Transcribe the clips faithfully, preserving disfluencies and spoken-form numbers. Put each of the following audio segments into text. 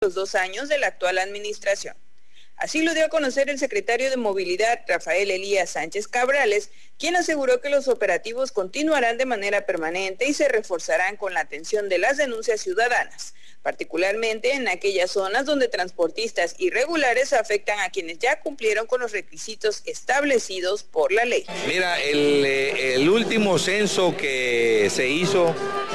los dos años de la actual administración. Así lo dio a conocer el secretario de Movilidad, Rafael Elías Sánchez Cabrales, quien aseguró que los operativos continuarán de manera permanente y se reforzarán con la atención de las denuncias ciudadanas, particularmente en aquellas zonas donde transportistas irregulares afectan a quienes ya cumplieron con los requisitos establecidos por la ley. Mira, el, el último censo que se hizo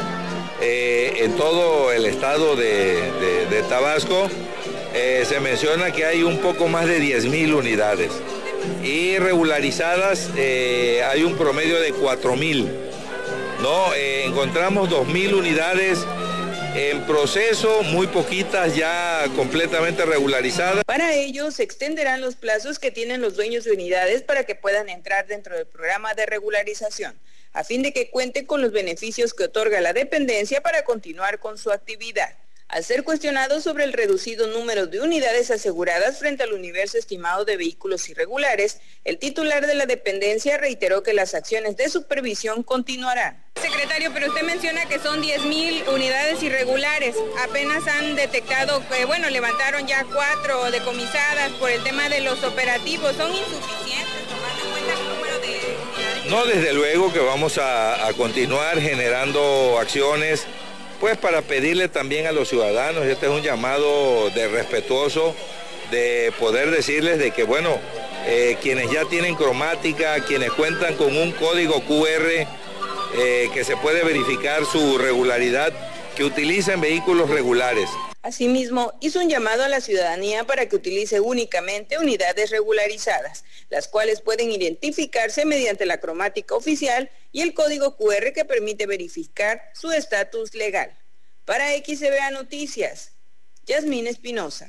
eh, en todo el estado de, de, de Tabasco, Eh, se menciona que hay un poco más de diez mil unidades y regularizadas eh, hay un promedio de cuatro mil, ¿no? Eh, encontramos dos mil unidades en proceso, muy poquitas ya completamente regularizadas. Para ello se extenderán los plazos que tienen los dueños de unidades para que puedan entrar dentro del programa de regularización, a fin de que cuenten con los beneficios que otorga la dependencia para continuar con su actividad. Al ser cuestionado sobre el reducido número de unidades aseguradas frente al universo estimado de vehículos irregulares, el titular de la dependencia reiteró que las acciones de supervisión continuarán. Secretario, pero usted menciona que son diez mil unidades irregulares. Apenas han detectado, eh, bueno, levantaron ya cuatro decomisadas por el tema de los operativos. ¿Son insuficientes tomando en cuenta el número de unidades? No, desde luego que vamos a, a continuar generando acciones, pues para pedirle también a los ciudadanos, este es un llamado de respetuoso, de poder decirles de que, bueno, eh, quienes ya tienen cromática, quienes cuentan con un código Q R eh, que se puede verificar su regularidad, que utilicen vehículos regulares. Asimismo, hizo un llamado a la ciudadanía para que utilice únicamente unidades regularizadas, las cuales pueden identificarse mediante la cromática oficial y el código Q R que permite verificar su estatus legal. Para X B A Noticias, Yasmín Espinosa.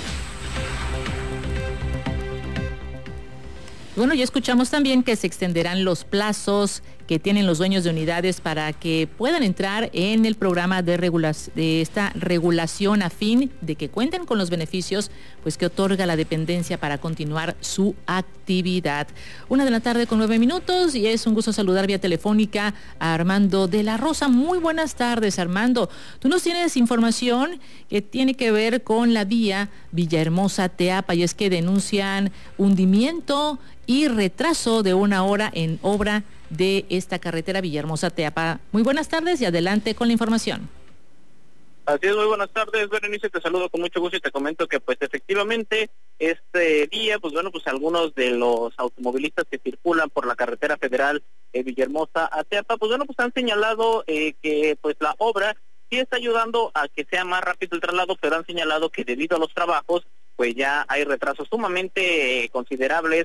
Bueno, ya escuchamos también que se extenderán los plazos que tienen los dueños de unidades para que puedan entrar en el programa de, regula- de esta regulación a fin de que cuenten con los beneficios pues que otorga la dependencia para continuar su actividad. Una de la tarde con nueve minutos y es un gusto saludar vía telefónica a Armando de la Rosa. Muy buenas tardes, Armando. Tú nos tienes información que tiene que ver con la vía Villahermosa-Teapa y es que denuncian hundimiento y retraso de una hora en obra de esta carretera Villahermosa-Teapa. Muy buenas tardes y adelante con la información. Así es, muy buenas tardes, Berenice, te saludo con mucho gusto y te comento que pues efectivamente este día, pues bueno, pues algunos de los automovilistas que circulan por la carretera federal eh, Villahermosa a Teapa, pues bueno, pues han señalado eh, que pues la obra sí está ayudando a que sea más rápido el traslado, pero han señalado que debido a los trabajos, pues ya hay retrasos sumamente eh, considerables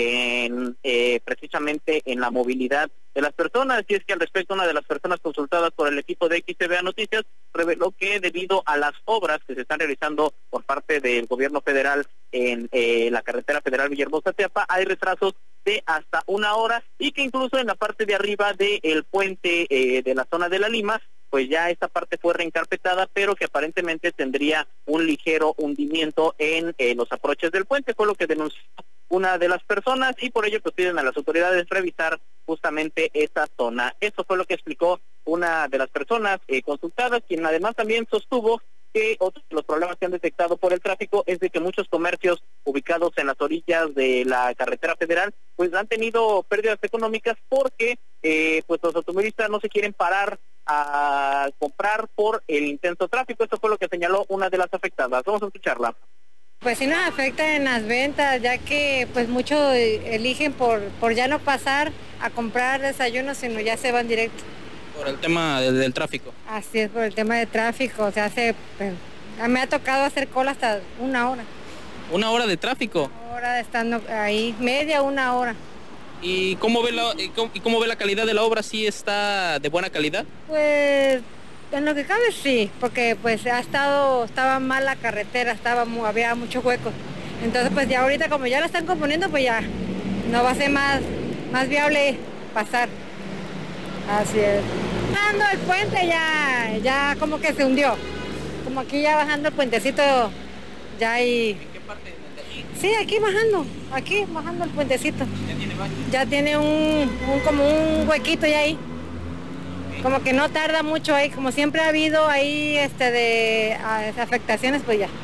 en eh, precisamente en la movilidad de las personas. Y es que al respecto, una de las personas consultadas por el equipo de X B A Noticias reveló que debido a las obras que se están realizando por parte del gobierno federal en eh, la carretera federal Villahermosa-Teapa, hay retrasos de hasta una hora y que incluso en la parte de arriba del puente eh, de la zona de La Lima, pues ya esta parte fue reencarpetada, pero que aparentemente tendría un ligero hundimiento en eh, los aproches del puente, fue lo que denunció una de las personas y por ello pues piden a las autoridades revisar justamente esa zona. Eso fue lo que explicó una de las personas eh, consultadas, quien además también sostuvo que otros de los problemas que han detectado por el tráfico es de que muchos comercios ubicados en las orillas de la carretera federal pues han tenido pérdidas económicas porque eh, pues los automovilistas no se quieren parar a comprar por el intenso tráfico. Eso fue lo que señaló una de las afectadas. Vamos a escucharla. Pues sí nos afecta en las ventas, ya que pues muchos eligen por, por ya no pasar a comprar desayunos, sino ya se van directo. Por el tema del, del tráfico. Así es, por el tema de tráfico, se hace, pues, me ha tocado hacer cola hasta una hora. ¿Una hora de tráfico? Una hora estando ahí, media, una hora. ¿Y cómo ve la, y cómo, y cómo ve la calidad de la obra? ¿Sí está de buena calidad? Pues en lo que cabe sí, porque pues ha estado, estaba mal la carretera, estaba había muchos huecos. Entonces pues ya ahorita como ya la están componiendo, pues ya no va a ser más, más viable pasar. Así es. Bajando el puente ya, ya como que se hundió. Como aquí ya bajando el puentecito, ya hay... ¿En qué parte de aquí? Sí, aquí bajando, aquí bajando el puentecito. ¿Ya tiene baño? Ya tiene un, un como un huequito ya ahí. como que no tarda mucho ahí, como siempre ha habido ahí este de a- afectaciones, pues ya.